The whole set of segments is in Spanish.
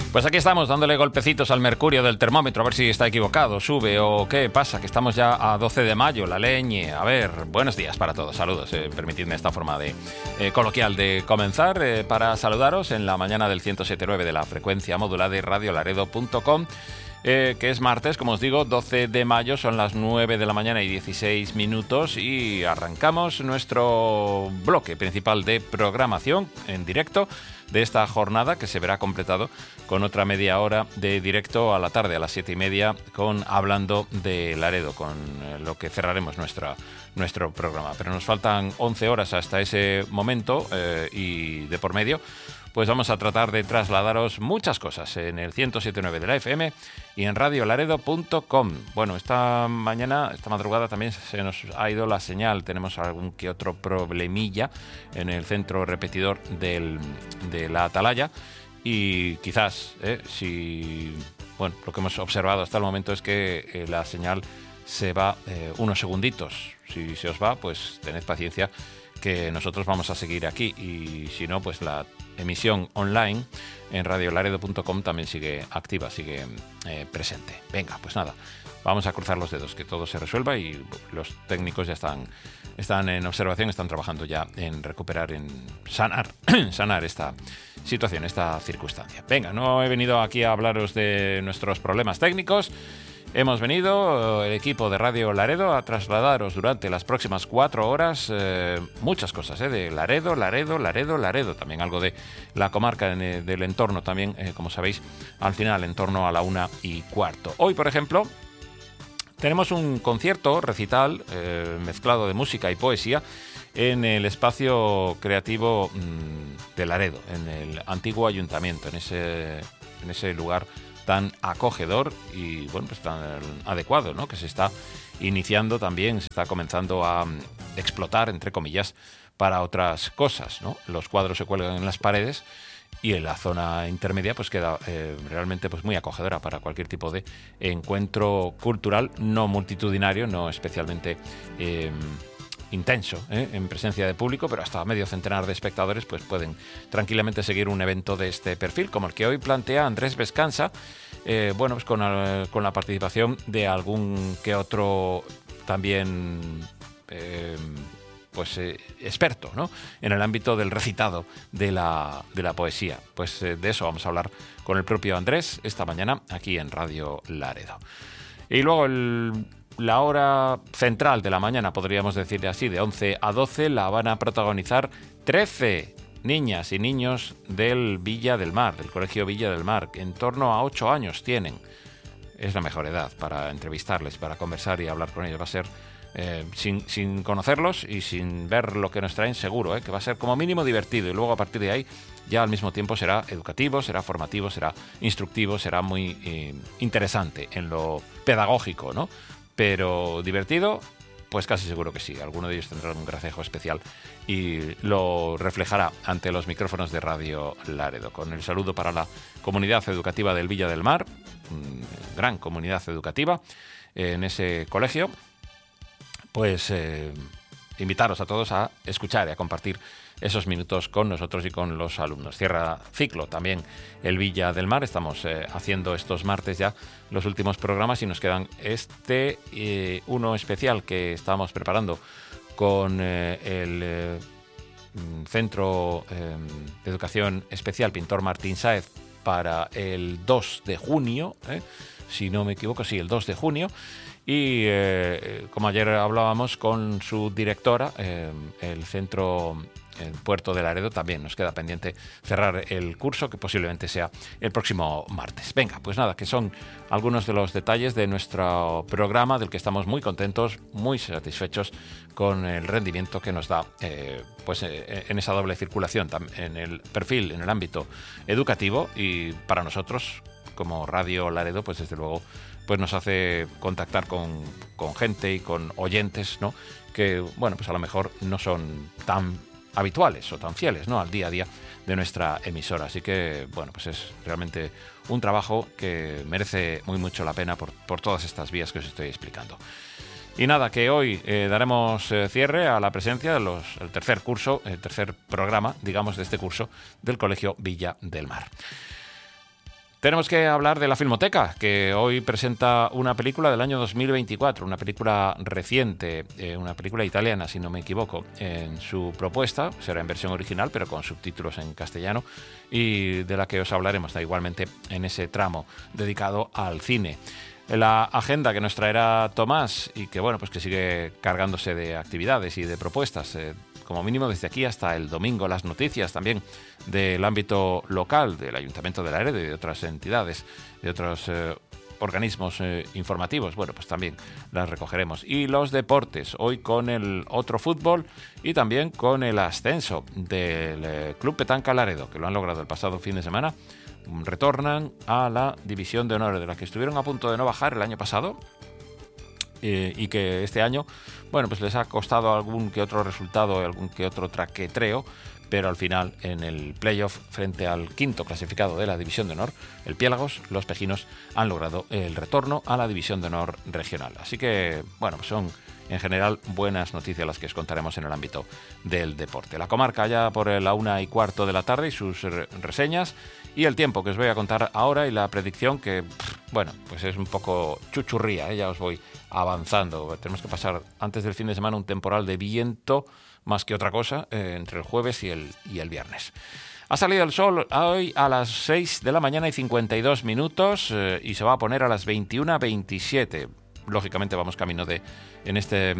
Pues aquí estamos dándole golpecitos al mercurio del termómetro a ver si está equivocado, sube o qué pasa, que estamos ya a 12 de mayo, la leñe. A ver, buenos días para todos, saludos. Permitidme esta forma de coloquial de comenzar para saludaros en la mañana del 107.9 de la frecuencia modulada de radiolaredo.com. Que es martes, como os digo, 12 de mayo, son las 9 de la mañana y 16 minutos y arrancamos nuestro bloque principal de programación en directo de esta jornada, que se verá completado con otra media hora de directo a la tarde, a las 7:30, con Hablando de Laredo, con lo que cerraremos nuestro programa. Pero nos faltan 11 horas hasta ese momento y de por medio pues vamos a tratar de trasladaros muchas cosas en el 107.9 de la FM y en radiolaredo.com. Bueno, esta madrugada también se nos ha ido la señal. Tenemos algún que otro problemilla en el centro repetidor de la Atalaya y quizás, lo que hemos observado hasta el momento es que la señal se va unos segunditos. Si se os va, pues tened paciencia, que nosotros vamos a seguir aquí, y si no, pues la emisión online en radiolaredo.com también sigue activa, sigue presente. Venga, pues nada, vamos a cruzar los dedos, que todo se resuelva, y los técnicos ya están en observación, están trabajando ya en recuperar, en sanar esta situación, esta circunstancia. Venga, no he venido aquí a hablaros de nuestros problemas técnicos. Hemos venido, el equipo de Radio Laredo, a trasladaros durante las próximas 4 horas muchas cosas, de Laredo, también algo de la comarca del entorno también, como sabéis, al final, en torno a la 1:15. Hoy, por ejemplo, tenemos un concierto, recital, mezclado de música y poesía, en el espacio creativo de Laredo, en el antiguo ayuntamiento, en ese lugar tan acogedor y pues tan adecuado, ¿no? Que se está iniciando también, se está comenzando a explotar, entre comillas, para otras cosas, ¿no? Los cuadros se cuelgan en las paredes y en la zona intermedia pues queda realmente pues muy acogedora para cualquier tipo de encuentro cultural, no multitudinario, no especialmente intenso, en presencia de público, pero hasta medio centenar de espectadores pues pueden tranquilamente seguir un evento de este perfil, como el que hoy plantea Andrés Vescansa, pues con la participación de algún que otro también experto, ¿no?, en el ámbito del recitado de la poesía. Pues de eso vamos a hablar con el propio Andrés esta mañana aquí en Radio Laredo. Y luego la hora central de la mañana, podríamos decir así, de 11 a 12, la van a protagonizar 13 niñas y niños del Villa del Mar, del Colegio Villa del Mar, que en torno a 8 años tienen. Es la mejor edad para entrevistarles, para conversar y hablar con ellos. Va a ser, sin conocerlos y sin ver lo que nos traen, seguro, que va a ser como mínimo divertido, y luego a partir de ahí ya al mismo tiempo será educativo, será formativo, será instructivo, será muy interesante en lo pedagógico, ¿no? Pero divertido, pues casi seguro que sí. Alguno de ellos tendrá un gracejo especial y lo reflejará ante los micrófonos de Radio Laredo. Con el saludo para la comunidad educativa del Villa del Mar, gran comunidad educativa en ese colegio, pues invitaros a todos a escuchar y a compartir esos minutos con nosotros y con los alumnos. Cierra ciclo también el Villa del Mar. Estamos haciendo estos martes ya los últimos programas y nos quedan uno especial que estamos preparando con el Centro de Educación Especial Pintor Martín Sáez para el 2 de junio, si no me equivoco, sí, el 2 de junio. Y como ayer hablábamos con su directora, el centro, el Puerto de Laredo, también nos queda pendiente cerrar el curso, que posiblemente sea el próximo martes. Venga, pues nada, que son algunos de los detalles de nuestro programa, del que estamos muy contentos, muy satisfechos con el rendimiento que nos da en esa doble circulación, en el perfil, en el ámbito educativo, y para nosotros, como Radio Laredo, pues desde luego pues nos hace contactar con gente y con oyentes, ¿no?, que, pues a lo mejor no son tan habituales o tan fieles, ¿no?, al día a día de nuestra emisora. Así que, pues es realmente un trabajo que merece muy mucho la pena por todas estas vías que os estoy explicando. Y nada, que hoy daremos cierre a la presencia del tercer curso, el tercer programa, digamos, de este curso del Colegio Villa del Mar. Tenemos que hablar de la Filmoteca, que hoy presenta una película del año 2024, una película reciente, una película italiana, si no me equivoco, en su propuesta. Será en versión original, pero con subtítulos en castellano, y de la que os hablaremos igualmente en ese tramo dedicado al cine. La agenda que nos traerá Tomás y que, bueno, pues que sigue cargándose de actividades y de propuestas, como mínimo desde aquí hasta el domingo. Las noticias también del ámbito local, del Ayuntamiento de Laredo y de otras entidades, de otros organismos informativos, bueno, pues también las recogeremos. Y los deportes, hoy con el otro fútbol y también con el ascenso del Club Petanca Laredo, que lo han logrado el pasado fin de semana. Retornan a la División de Honor, de la que estuvieron a punto de no bajar el año pasado, y que este año, bueno, pues les ha costado algún que otro resultado, algún que otro traquetreo, pero al final en el playoff frente al quinto clasificado de la División de Honor, el Piélagos, los Pejinos han logrado el retorno a la División de Honor regional. Así que, bueno, pues son en general buenas noticias las que os contaremos en el ámbito del deporte. La comarca ya por la 1:15 de la tarde y sus reseñas, y el tiempo que os voy a contar ahora y la predicción que, bueno, pues es un poco chuchurría, ya os voy avanzando. Tenemos que pasar antes del fin de semana un temporal de viento más que otra cosa, entre el jueves y el viernes. Ha salido el sol hoy a las 6 de la mañana y 52 minutos y se va a poner a las 21:27. Lógicamente vamos camino de, en este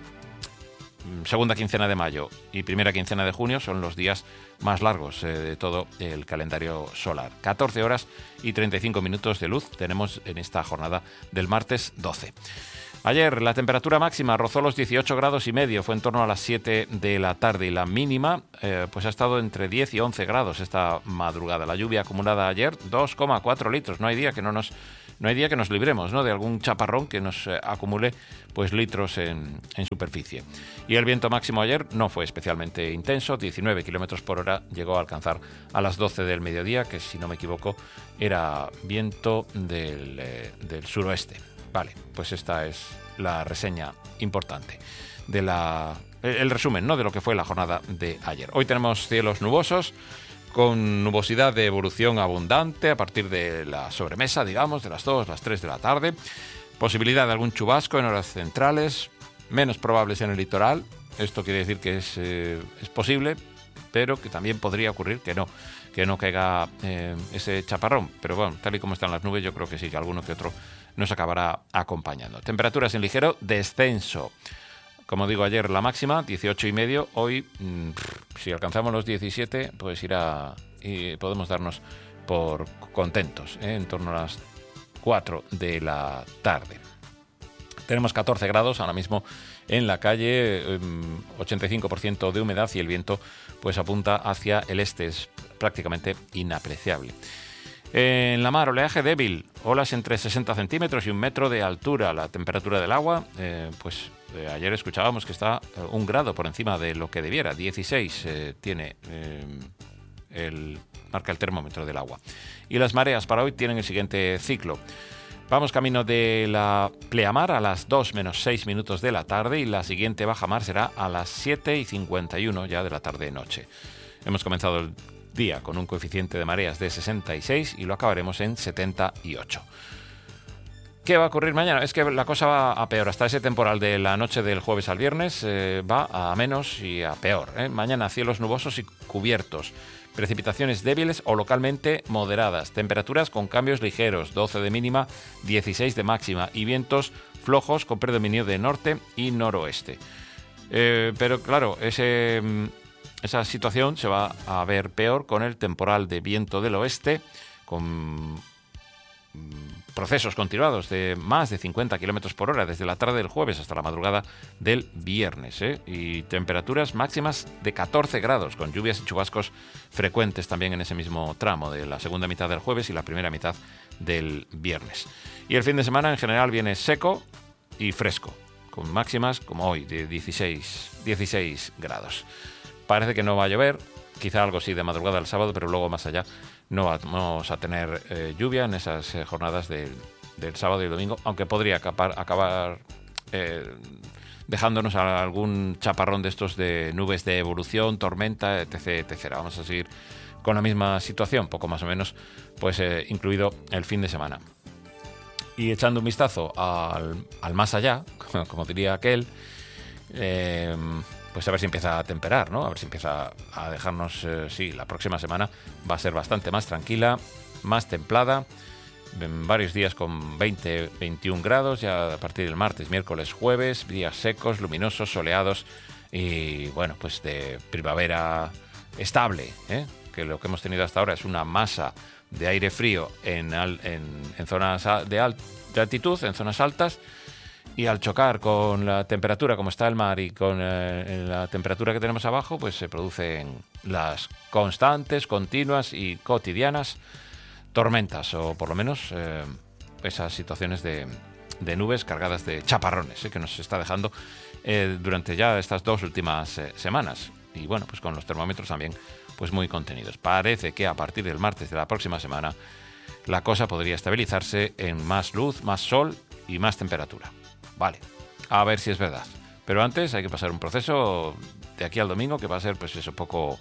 segunda quincena de mayo y primera quincena de junio, son los días más largos de todo el calendario solar. 14 horas y 35 minutos de luz tenemos en esta jornada del martes 12. Ayer la temperatura máxima rozó los 18 grados y medio, fue en torno a las 7 de la tarde, y la mínima pues ha estado entre 10 y 11 grados esta madrugada. La lluvia acumulada ayer, 2,4 litros. No hay día que nos libremos, ¿no?, de algún chaparrón que nos acumule pues litros en superficie. Y el viento máximo ayer no fue especialmente intenso, 19 kilómetros por hora llegó a alcanzar a las 12 del mediodía, que si no me equivoco era viento del suroeste. Vale, pues esta es la reseña importante de el resumen, ¿no?, de lo que fue la jornada de ayer. Hoy tenemos cielos nubosos, con nubosidad de evolución abundante a partir de la sobremesa, digamos, de las 2, las 3 de la tarde. Posibilidad de algún chubasco en horas centrales, menos probables en el litoral. Esto quiere decir que es posible, pero que también podría ocurrir que no caiga ese chaparrón. Pero bueno, tal y como están las nubes, yo creo que sí, que alguno que otro nos acabará acompañando. Temperaturas en ligero descenso. Como digo, ayer la máxima, 18,5. Hoy, si alcanzamos los 17, pues y podemos darnos por contentos, en torno a las 4 de la tarde. Tenemos 14 grados ahora mismo en la calle, 85% de humedad, y el viento pues apunta hacia el este, es prácticamente inapreciable. En la mar, oleaje débil, olas entre 60 centímetros y 1 metro de altura. La temperatura del agua, ayer escuchábamos que está 1 grado por encima de lo que debiera. 16 marca el termómetro del agua. Y las mareas para hoy tienen el siguiente ciclo. Vamos camino de la pleamar a las 2 menos 6 minutos de la tarde, y la siguiente bajamar será a las 7:51 ya de la tarde-noche. Hemos comenzado el día con un coeficiente de mareas de 66 y lo acabaremos en 78. ¿Qué va a ocurrir mañana? Es que la cosa va a peor. Hasta ese temporal de la noche del jueves al viernes va a menos y a peor. Mañana cielos nubosos y cubiertos. Precipitaciones débiles o localmente moderadas. Temperaturas con cambios ligeros, 12 de mínima, 16 de máxima, y vientos flojos con predominio de norte y noroeste. Pero claro, esa situación se va a ver peor con el temporal de viento del oeste, con procesos continuados de más de 50 kilómetros por hora desde la tarde del jueves hasta la madrugada del viernes, y temperaturas máximas de 14 grados, con lluvias y chubascos frecuentes también en ese mismo tramo de la segunda mitad del jueves y la primera mitad del viernes. Y el fin de semana en general viene seco y fresco, con máximas como hoy de 16 grados. Parece que no va a llover, quizá algo sí de madrugada del sábado, pero luego más allá no vamos a tener lluvia en esas jornadas del sábado y el domingo, aunque podría acabar dejándonos algún chaparrón de estos de nubes de evolución, tormenta, etc. Vamos a seguir con la misma situación, poco más o menos, pues incluido el fin de semana. Y echando un vistazo al más allá, como diría aquel, pues a ver si empieza a temperar, ¿no? A ver si empieza a dejarnos, sí, la próxima semana va a ser bastante más tranquila, más templada, en varios días con 20-21 grados, ya a partir del martes, miércoles, jueves, días secos, luminosos, soleados y, bueno, pues de primavera estable, que lo que hemos tenido hasta ahora es una masa de aire frío en zonas de altitud, en zonas altas, y al chocar con la temperatura como está el mar y con la temperatura que tenemos abajo, pues se producen las constantes, continuas y cotidianas tormentas, o por lo menos esas situaciones de nubes cargadas de chaparrones que nos está dejando durante ya estas 2 últimas semanas. Y bueno, pues con los termómetros también pues muy contenidos. Parece que a partir del martes de la próxima semana la cosa podría estabilizarse en más luz, más sol y más temperatura. Vale, a ver si es verdad. Pero antes hay que pasar un proceso de aquí al domingo que va a ser, pues eso, poco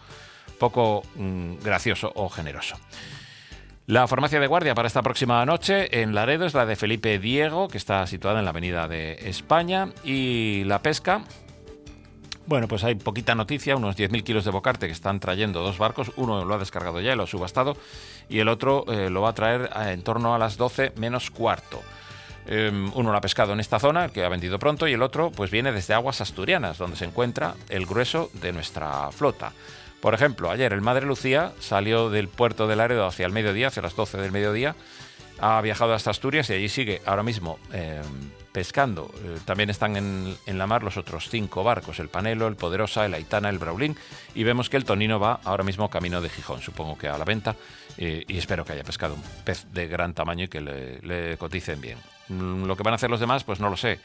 gracioso o generoso. La farmacia de guardia para esta próxima noche en Laredo es la de Felipe Diego, que está situada en la Avenida de España. Y la pesca, bueno, pues hay poquita noticia, unos 10.000 kilos de bocarte que están trayendo 2 barcos. Uno lo ha descargado ya y lo ha subastado, y el otro lo va a traer en torno a las 12 menos cuarto. Uno lo ha pescado en esta zona, que ha vendido pronto, y el otro pues viene desde aguas asturianas, donde se encuentra el grueso de nuestra flota. Por ejemplo, ayer el Madre Lucía salió del puerto de Laredo hacia el mediodía, hacia las 12 del mediodía, ha viajado hasta Asturias y allí sigue ahora mismo pescando. También están en la mar los otros 5 barcos, el Panelo, el Poderosa, el Aitana, el Braulín, y vemos que el Tonino va ahora mismo camino de Gijón, supongo que a la venta, y espero que haya pescado un pez de gran tamaño y que le coticen bien. Lo que van a hacer los demás, pues no lo sé.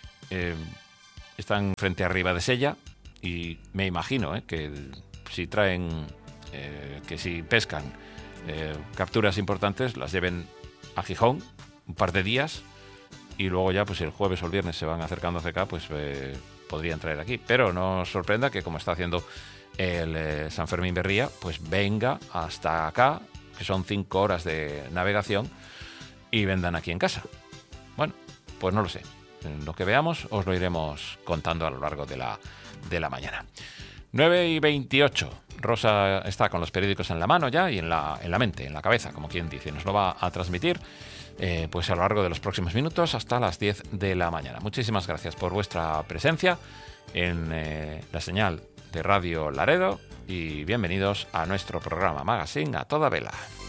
Están frente arriba de Sella y me imagino que si traen, que si pescan capturas importantes, las lleven a Gijón un par de días, y luego ya pues el jueves o el viernes se van acercando hacia acá, pues podrían traer aquí. Pero no os sorprenda que, como está haciendo el San Fermín Berría, pues venga hasta acá, que son 5 horas de navegación, y vendan aquí en casa. Bueno, pues no lo sé. Lo que veamos os lo iremos contando a lo largo de la mañana. 9:28. Rosa está con los periódicos en la mano ya y en la mente, en la cabeza, como quien dice. Nos lo va a transmitir pues a lo largo de los próximos minutos hasta las 10 de la mañana. Muchísimas gracias por vuestra presencia en la señal de Radio Laredo y bienvenidos a nuestro programa Magazine a toda vela.